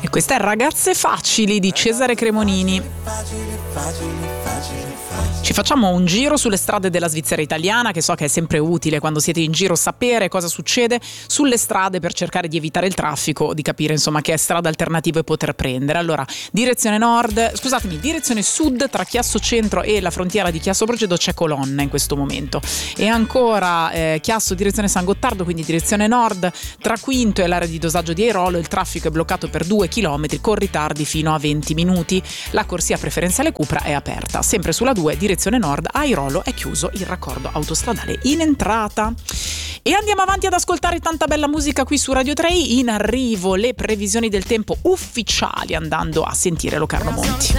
E questa è Ragazze Facili di Cesare Cremonini. Ci facciamo un giro sulle strade della Svizzera italiana, che so che è sempre utile quando siete in giro sapere cosa succede sulle strade per cercare di evitare il traffico, di capire insomma che strada alternative poter prendere. Allora, direzione sud tra Chiasso Centro e la frontiera di Chiasso Procedo c'è colonna in questo momento. E ancora Chiasso direzione San Gottardo, quindi direzione nord, tra Quinto e l'area di dosaggio di Airolo il traffico è bloccato per 2 chilometri con ritardi fino a 20 minuti. La corsia preferenziale Cupra è aperta. Sempre sulla 2 direzione nord a Airolo è chiuso il raccordo autostradale in entrata. E andiamo avanti ad ascoltare tanta bella musica qui su Radio 3. In arrivo le previsioni del tempo ufficiali andando a sentire Locarno Monti.